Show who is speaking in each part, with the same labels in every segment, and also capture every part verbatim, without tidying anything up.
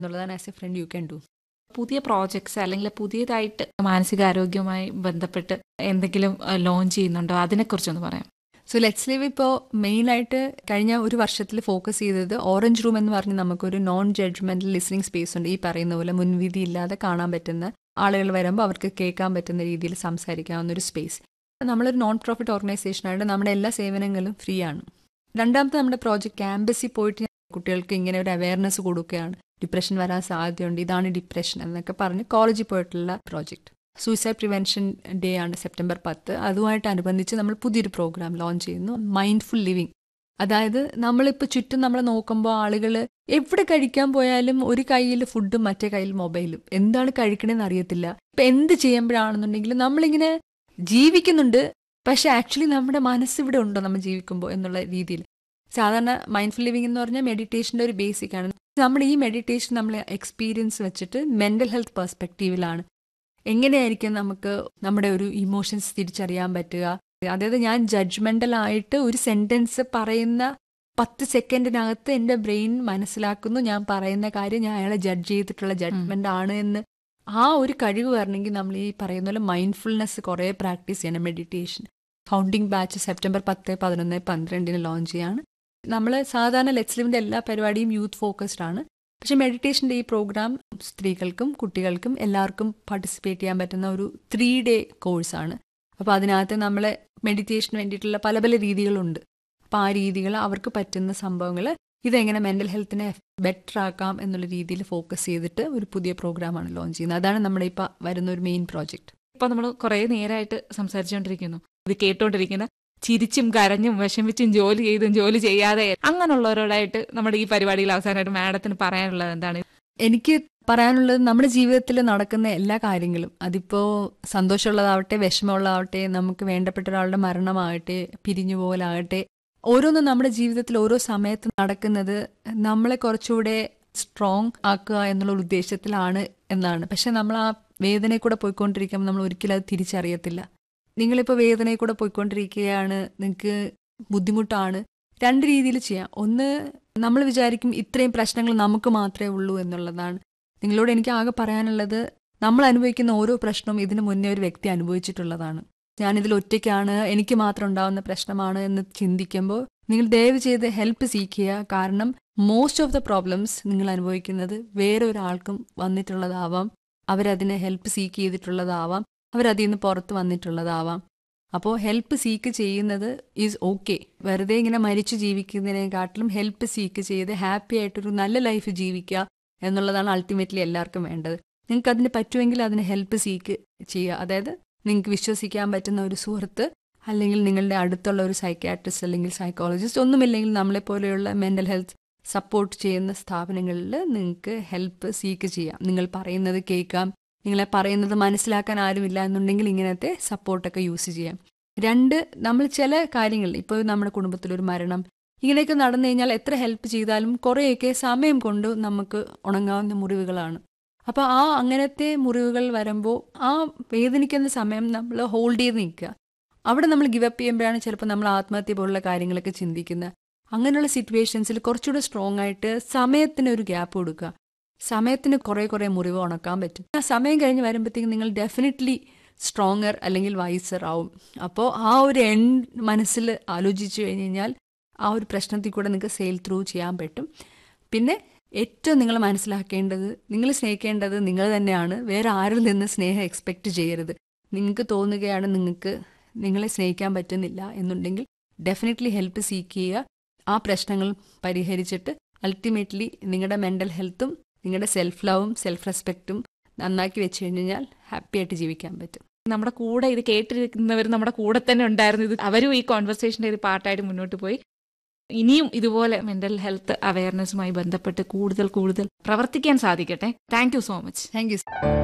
Speaker 1: എന്നുള്ളതാണ് as a friend you can do.
Speaker 2: പുതിയ projects അല്ലെങ്കിൽ പുതിയതായിട്ട് മാനസികാരോഗ്യവുമായി ബന്ധപ്പെട്ട് എന്തെങ്കിലും ലോഞ്ച് ചെയ്യുന്നുണ്ടോ? അതിനെക്കുറിച്ചൊന്ന് പറയാം.
Speaker 1: സോ ലെറ്റ്സ് ലിവ് ഇപ്പോൾ മെയിനായിട്ട് കഴിഞ്ഞ ഒരു വർഷത്തിൽ ഫോക്കസ് ചെയ്തത് ഓറഞ്ച് റൂം എന്ന് പറഞ്ഞ് നമുക്കൊരു നോൺ ജഡ്ജ്മെന്റൽ ലിസണിങ് സ്പേസ് ഉണ്ട്. ഈ പറയുന്ന പോലെ മുൻവിധി ഇല്ലാതെ കാണാൻ പറ്റുന്ന ആളുകൾ വരുമ്പോൾ അവർക്ക് കേൾക്കാൻ പറ്റുന്ന രീതിയിൽ സംസാരിക്കാവുന്ന ഒരു സ്പേസ്. നമ്മളൊരു നോൺ പ്രോഫിറ്റ് ഓർഗനൈസേഷനായിട്ട് നമ്മുടെ എല്ലാ സേവനങ്ങളും ഫ്രീ ആണ്. രണ്ടാമത്തെ നമ്മുടെ പ്രോജക്റ്റ് ക്യാമ്പസിൽ പോയിട്ട് കുട്ടികൾക്ക് ഇങ്ങനെ ഒരു അവയർനെസ് കൊടുക്കുകയാണ്. ഡിപ്രഷൻ വരാൻ സാധ്യതയുണ്ട്, ഇതാണ് ഡിപ്രഷൻ എന്നൊക്കെ പറഞ്ഞ് കോളേജിൽ പോയിട്ടുള്ള പ്രോജക്റ്റ്. സൂയിസൈഡ് പ്രിവെൻഷൻ ഡേ ആണ് സെപ്റ്റംബർ പത്ത്. അതുമായിട്ടനുബന്ധിച്ച് നമ്മൾ പുതിയൊരു പ്രോഗ്രാം ലോഞ്ച് ചെയ്യുന്നു, മൈൻഡ്ഫുൾ ലിവിങ്. അതായത് നമ്മളിപ്പോൾ ചുറ്റും നമ്മൾ നോക്കുമ്പോൾ ആളുകൾ എവിടെ കഴിക്കാൻ പോയാലും ഒരു കയ്യിൽ ഫുഡും മറ്റേ കയ്യിൽ മൊബൈലും. എന്താണ് കഴിക്കണമെന്ന് അറിയത്തില്ല. ഇപ്പം എന്ത് ചെയ്യുമ്പോഴാണെന്നുണ്ടെങ്കിൽ നമ്മളിങ്ങനെ ജീവിക്കുന്നുണ്ട്, പക്ഷെ ആക്ച്വലി നമ്മുടെ മനസ്സിവിടെ ഉണ്ടോ നമ്മൾ ജീവിക്കുമ്പോൾ എന്നുള്ള രീതിയിൽ. സാധാരണ മൈൻഡ്ഫുൾ ലിവിങ് എന്ന് പറഞ്ഞാൽ മെഡിറ്റേഷൻ്റെ ഒരു ബേസിക് ആണ്. നമ്മൾ ഈ മെഡിറ്റേഷൻ നമ്മൾ എക്സ്പീരിയൻസ് വെച്ചിട്ട് മെൻ്റൽ ഹെൽത്ത് പെർസ്പെക്റ്റീവിലാണ് എങ്ങനെയായിരിക്കും നമുക്ക് നമ്മുടെ ഒരു ഇമോഷൻസ് തിരിച്ചറിയാൻ പറ്റുക. അതായത് ഞാൻ ജഡ്ജ്മെൻ്റൽ ആയിട്ട് ഒരു സെൻറ്റൻസ് പറയുന്ന പത്ത് സെക്കൻഡിനകത്ത് എൻ്റെ ബ്രെയിൻ മനസ്സിലാക്കുന്നു ഞാൻ പറയുന്ന കാര്യം ഞാൻ അയാളെ ജഡ്ജ് ചെയ്തിട്ടുള്ള ജഡ്ജ്മെൻ്റ് ആണ് എന്ന്. ആ ഒരു കഴിവ് വരണമെങ്കിൽ നമ്മൾ ഈ പറയുന്ന പോലെ മൈൻഡ്ഫുൾനെസ് കുറേ പ്രാക്ടീസ് ചെയ്യണം. മെഡിറ്റേഷൻ ഫൗണ്ടിങ് ബാച്ച് സെപ്റ്റംബർ പത്ത് പതിനൊന്ന് പന്ത്രണ്ടിന് ലോഞ്ച് ചെയ്യാണ്. നമ്മൾ സാധാരണ ലെറ്റ്സ് ലിവിൻ്റെ എല്ലാ പരിപാടിയും യൂത്ത് ഫോക്കസ്ഡ് ആണ്. പക്ഷേ മെഡിറ്റേഷൻ്റെ ഈ പ്രോഗ്രാം സ്ത്രീകൾക്കും കുട്ടികൾക്കും എല്ലാവർക്കും പാർട്ടിസിപ്പേറ്റ് ചെയ്യാൻ പറ്റുന്ന ഒരു ത്രീ ഡേ കോഴ്സാണ്. അപ്പോൾ അതിനകത്ത് നമ്മൾ മെഡിറ്റേഷന് വേണ്ടിയിട്ടുള്ള പല പല രീതികളുണ്ട്. അപ്പോൾ ആ രീതികൾ അവർക്ക് പറ്റുന്ന സംഭവങ്ങൾ ഇതെങ്ങനെ മെൻ്റൽ ഹെൽത്തിനെ ബെറ്റർ ആക്കാം എന്നുള്ള രീതിയിൽ ഫോക്കസ് ചെയ്തിട്ട് ഒരു പുതിയ പ്രോഗ്രാമാണ് ലോഞ്ച് ചെയ്യുന്നത്. അതാണ് നമ്മുടെ ഇപ്പോൾ വരുന്ന ഒരു മെയിൻ പ്രോജക്റ്റ്.
Speaker 2: ഇപ്പോൾ നമ്മൾ കുറേ നേരമായിട്ട് സംസാരിച്ചുകൊണ്ടിരിക്കുന്നു. ഇത് കേട്ടുകൊണ്ടിരിക്കുന്ന ചിരിച്ചും കരഞ്ഞും വിഷമിച്ചും ജോലി ചെയ്തും ജോലി ചെയ്യാതെ അങ്ങനെയുള്ളവരോടായിട്ട് നമ്മുടെ ഈ പരിപാടിയിൽ അവസാനമായിട്ട് മാഡത്തിന് പറയാനുള്ളത് എന്താണ്?
Speaker 1: എനിക്ക് പറയാനുള്ളത് നമ്മുടെ ജീവിതത്തിൽ നടക്കുന്ന എല്ലാ കാര്യങ്ങളും, അതിപ്പോൾ സന്തോഷമുള്ളതാവട്ടെ വിഷമമുള്ളതാവട്ടെ, നമുക്ക് വേണ്ടപ്പെട്ട ഒരാളുടെ മരണമാകട്ടെ, പിരിഞ്ഞു പോകലാകട്ടെ, ഓരോന്നും നമ്മുടെ ജീവിതത്തിൽ ഓരോ സമയത്ത് നടക്കുന്നത് നമ്മളെ കുറച്ചുകൂടെ സ്ട്രോങ് ആക്കുക എന്നുള്ള ഉദ്ദേശത്തിലാണ് എന്നാണ്. പക്ഷെ നമ്മൾ ആ വേദനയിൽ കൂടെ പോയിക്കൊണ്ടിരിക്കുമ്പോൾ നമ്മൾ ഒരിക്കലും അത് തിരിച്ചറിയത്തില്ല. നിങ്ങളിപ്പോൾ വേദനയിൽ കൂടെ പോയിക്കൊണ്ടിരിക്കുകയാണ്, നിങ്ങൾക്ക് ബുദ്ധിമുട്ടാണ്. രണ്ട് രീതിയിൽ ചെയ്യാം. ഒന്ന്, നമ്മൾ വിചാരിക്കും ഇത്രയും പ്രശ്നങ്ങൾ നമുക്ക് മാത്രമേ ഉള്ളൂ എന്നുള്ളതാണ്. നിങ്ങളോട് എനിക്ക് ആകെ പറയാനുള്ളത്, നമ്മൾ അനുഭവിക്കുന്ന ഓരോ പ്രശ്നവും ഇതിനു മുന്നേ ഒരു വ്യക്തി അനുഭവിച്ചിട്ടുള്ളതാണ്. ഞാനിതിൽ ഒറ്റയ്ക്കാണ്, എനിക്ക് മാത്രം ഉണ്ടാകുന്ന പ്രശ്നമാണ് എന്ന് ചിന്തിക്കുമ്പോൾ നിങ്ങൾ ദയവ് ചെയ്ത് ഹെൽപ്പ് സീക്ക് ചെയ്യുക. കാരണം മോസ്റ്റ് ഓഫ് ദ പ്രോബ്ലംസ് നിങ്ങൾ അനുഭവിക്കുന്നത് വേറെ ഒരാൾക്കും വന്നിട്ടുള്ളതാവാം, അവരതിനെ ഹെൽപ്പ് സീക്ക് ചെയ്തിട്ടുള്ളതാവാം, അവരതിൽ നിന്ന് പുറത്ത് വന്നിട്ടുള്ളതാവാം. അപ്പോൾ ഹെൽപ്പ് സീക്ക് ചെയ്യുന്നത് ഈസ് ഓക്കെ. വെറുതെ ഇങ്ങനെ മരിച്ചു ജീവിക്കുന്നതിനെക്കാട്ടിലും ഹെൽപ്പ് സീക്ക് ചെയ്ത് ഹാപ്പി ആയിട്ടൊരു നല്ല ലൈഫ് ജീവിക്കുക എന്നുള്ളതാണ് അൾട്ടിമേറ്റ്ലി എല്ലാവർക്കും വേണ്ടത്. നിങ്ങൾക്ക് അതിന് പറ്റുമെങ്കിൽ അതിന് ഹെൽപ്പ് സീക്ക് ചെയ്യുക. അതായത് നിങ്ങൾക്ക് വിശ്വസിക്കാൻ പറ്റുന്ന ഒരു സുഹൃത്ത്, അല്ലെങ്കിൽ നിങ്ങളുടെ അടുത്തുള്ള ഒരു സൈക്യാട്രിസ്റ്റ് അല്ലെങ്കിൽ സൈക്കോളജിസ്റ്റ്, ഒന്നുമില്ലെങ്കിൽ നമ്മളെപ്പോലെയുള്ള മെൻ്റൽ ഹെൽത്ത് സപ്പോർട്ട് ചെയ്യുന്ന സ്ഥാപനങ്ങളിൽ നിങ്ങൾക്ക് ഹെൽപ്പ് സീക്ക് ചെയ്യാം. നിങ്ങൾ പറയുന്നത് കേൾക്കാം, നിങ്ങളെ പറയുന്നത് മനസ്സിലാക്കാൻ ആരുമില്ല എന്നുണ്ടെങ്കിൽ ഇങ്ങനത്തെ സപ്പോർട്ടൊക്കെ യൂസ് ചെയ്യാം. രണ്ട്, നമ്മൾ ചില കാര്യങ്ങൾ, ഇപ്പോൾ നമ്മുടെ കുടുംബത്തിലൊരു മരണം ഇങ്ങനെയൊക്കെ നടന്നു കഴിഞ്ഞാൽ എത്ര ഹെൽപ്പ് ചെയ്താലും കുറേയൊക്കെ സമയം കൊണ്ട് നമുക്ക് ഉണങ്ങാവുന്ന മുറിവുകളാണ്. അപ്പോൾ ആ അങ്ങനത്തെ മുറിവുകൾ വരുമ്പോൾ ആ വേദനിക്കുന്ന സമയം നമ്മൾ ഹോൾഡ് ചെയ്ത് നിൽക്കുക. അവിടെ നമ്മൾ ഗിവപ്പ് ചെയ്യുമ്പോഴാണ് ചിലപ്പോൾ നമ്മൾ ആത്മഹത്യ പോലുള്ള കാര്യങ്ങളൊക്കെ ചിന്തിക്കുന്നത്. അങ്ങനെയുള്ള സിറ്റുവേഷൻസിൽ കുറച്ചുകൂടെ സ്ട്രോങ് ആയിട്ട് സമയത്തിന് ഒരു ഗ്യാപ്പ് കൊടുക്കുക. സമയത്തിന് കുറേ കുറേ മുറിവ് ഉണക്കാൻ പറ്റും. ആ സമയം കഴിഞ്ഞ് വരുമ്പോഴത്തേക്കും നിങ്ങൾ ഡെഫിനറ്റ്ലി സ്ട്രോങ്ങർ അല്ലെങ്കിൽ വൈസർ ആവും. അപ്പോൾ ആ ഒരു എൻഡ് മനസ്സിൽ ആലോചിച്ച് കഴിഞ്ഞ് കഴിഞ്ഞാൽ ആ ഒരു പ്രശ്നത്തിൽ കൂടെ നിങ്ങൾക്ക് സെയിൽ ത്രൂ ചെയ്യാൻ പറ്റും. പിന്നെ ഏറ്റവും നിങ്ങൾ മനസ്സിലാക്കേണ്ടത്, നിങ്ങൾ സ്നേഹിക്കേണ്ടത് നിങ്ങൾ തന്നെയാണ്. വേറെ ആരിൽ നിന്ന് സ്നേഹം എക്സ്പെക്റ്റ് ചെയ്യരുത്. നിങ്ങൾക്ക് തോന്നുകയാണ് നിങ്ങൾക്ക് നിങ്ങളെ സ്നേഹിക്കാൻ പറ്റുന്നില്ല എന്നുണ്ടെങ്കിൽ ഡെഫിനറ്റ്ലി ഹെൽപ്പ് സീക്ക് ചെയ്യുക. ആ പ്രശ്നങ്ങൾ പരിഹരിച്ചിട്ട് അൾട്ടിമേറ്റ്ലി നിങ്ങളുടെ മെൻ്റൽ ഹെൽത്തും നിങ്ങളുടെ സെൽഫ് ലവും സെൽഫ് റെസ്പെക്റ്റും നന്നാക്കി വെച്ച് കഴിഞ്ഞാൽ ഹാപ്പി ആയിട്ട് ജീവിക്കാൻ പറ്റും.
Speaker 2: നമ്മുടെ കൂടെ ഇത് കേട്ടിരിക്കുന്നവർ നമ്മുടെ കൂടെ തന്നെ ഉണ്ടായിരുന്നു. ഇത് അവരും ഈ കോൺവെർസേഷൻ്റെ ഒരു പാർട്ടായിട്ട് മുന്നോട്ട് പോയി. ഇനിയും ഇതുപോലെ മെൻ്റൽ ഹെൽത്ത് അവയർനെസ്സുമായി ബന്ധപ്പെട്ട് കൂടുതൽ കൂടുതൽ പ്രവർത്തിക്കാൻ സാധിക്കട്ടെ. Thank you so much.
Speaker 1: Thank you.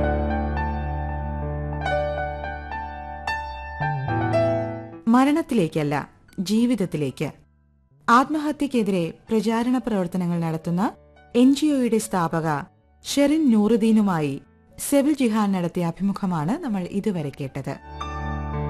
Speaker 3: മരണത്തിലേക്കല്ല, ജീവിതത്തിലേക്ക്. ആത്മഹത്യക്കെതിരെ പ്രചാരണ പ്രവർത്തനങ്ങൾ നടത്തുന്ന എൻ ജി ഒയുടെ സ്ഥാപക ഷെറിൻ നൂറുദ്ദീനുമായി സെവിൽ ജിഹാൻ നടത്തിയ അഭിമുഖമാണ് നമ്മൾ ഇതുവരെ കേട്ടത്.